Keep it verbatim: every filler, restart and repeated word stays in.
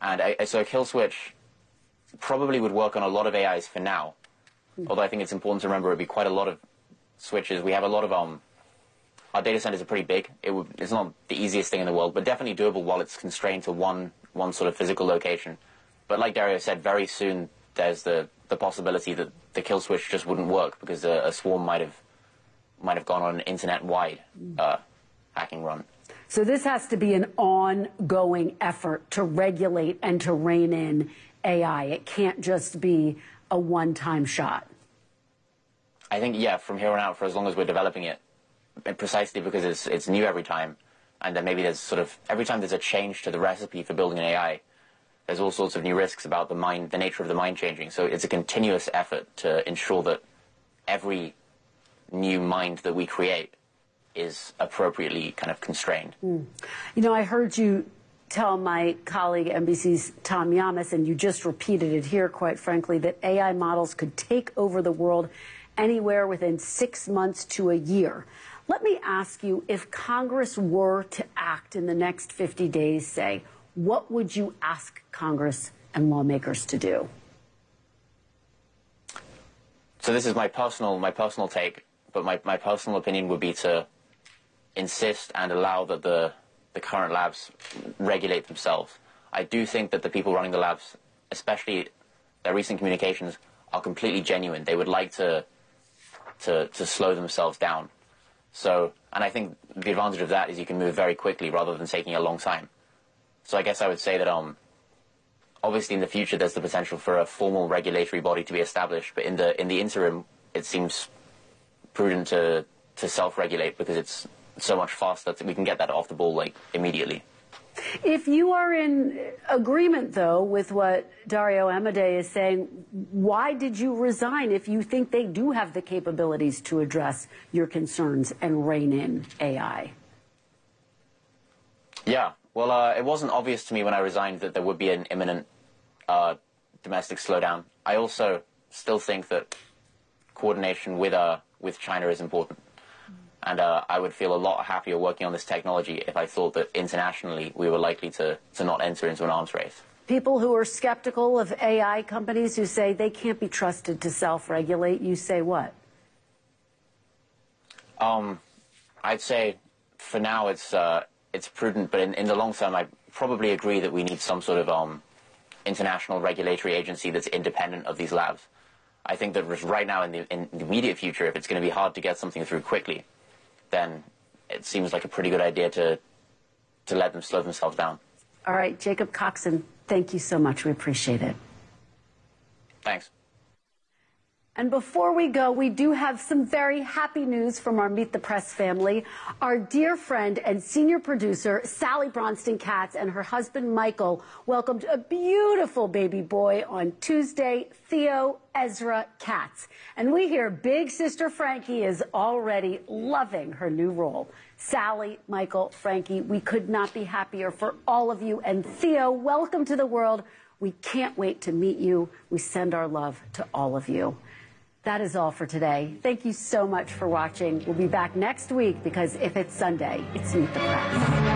And a, so a kill switch probably would work on a lot of A Is for now. Mm. Although I think it's important to remember it would be quite a lot of switches. We have a lot of, um, our data centers are pretty big. It would, it's not the easiest thing in the world, but definitely doable while it's constrained to one, one sort of physical location. But like Dario said, very soon there's the, the possibility that the kill switch just wouldn't work because a, a swarm might have, might have gone on an internet-wide uh, hacking run. So this has to be an ongoing effort to regulate and to rein in A I. It can't just be a one-time shot. I think, yeah, from here on out, for as long as we're developing it, precisely because it's, it's new every time, and then maybe there's sort of, every time there's a change to the recipe for building an A I, there's all sorts of new risks about the mind, the nature of the mind changing. So it's a continuous effort to ensure that every new mind that we create is appropriately kind of constrained. Mm. You know, I heard you tell my colleague, N B C's Tom Llamas, and you just repeated it here, quite frankly, that A I models could take over the world anywhere within six months to a year. Let me ask you, if Congress were to act in the next fifty days, say, what would you ask Congress and lawmakers to do? So this is my personal, my personal take, but my, my personal opinion would be to insist and allow that the, the current labs regulate themselves. I do think that the people running the labs, especially their recent communications, are completely genuine. They would like to, to, to slow themselves down. So, and I think the advantage of that is you can move very quickly rather than taking a long time. So I guess I would say that um, obviously in the future there's the potential for a formal regulatory body to be established, but in the, in the interim it seems prudent to, to self-regulate because it's so much faster that we can get that off the ball like immediately. If you are in agreement, though, with what Dario Amodei is saying, why did you resign if you think they do have the capabilities to address your concerns and rein in A I? Yeah, well, uh, it wasn't obvious to me when I resigned that there would be an imminent uh, domestic slowdown. I also still think that coordination with, uh, with China is important. And uh, I would feel a lot happier working on this technology if I thought that internationally we were likely to, to not enter into an arms race. People who are skeptical of A I companies who say they can't be trusted to self-regulate, you say what? Um, I'd say for now it's, uh, it's prudent, but in, in the long term I probably agree that we need some sort of um, international regulatory agency that's independent of these labs. I think that right now in the, in the immediate future, if it's going to be hard to get something through quickly, then it seems like a pretty good idea to, to let them slow themselves down. All right, Jacob Coxon, thank you so much. We appreciate it. Thanks. And before we go, we do have some very happy news from our Meet the Press family. Our dear friend and senior producer, Sally Bronstein-Katz, and her husband, Michael, welcomed a beautiful baby boy on Tuesday, Theo Ezra Katz. And we hear big sister Frankie is already loving her new role. Sally, Michael, Frankie, we could not be happier for all of you. And Theo, welcome to the world. We can't wait to meet you. We send our love to all of you. That is all for today. Thank you so much for watching. We'll be back next week because if it's Sunday, it's Meet the Press.